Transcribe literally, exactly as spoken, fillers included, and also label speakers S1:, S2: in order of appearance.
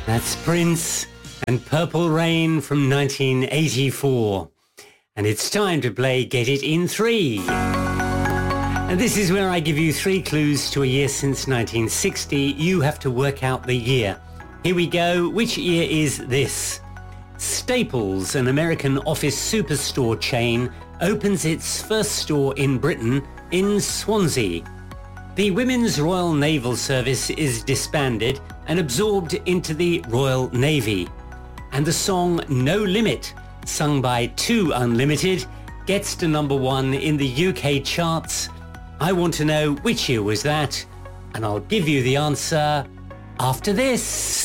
S1: That's Prince and Purple Rain from nineteen eighty-four. And it's time to play Get It in Three. And this is where I give you three clues to a year since nineteen sixty. You have to work out the year. Here we go. Which year is this? Staples, an American office superstore chain, opens its first store in Britain in Swansea. The Women's Royal Naval Service is disbanded and absorbed into the Royal Navy. And the song No Limit, sung by Two Unlimited, gets to number one in the U K charts. I want to know which year was that, and I'll give you the answer after this.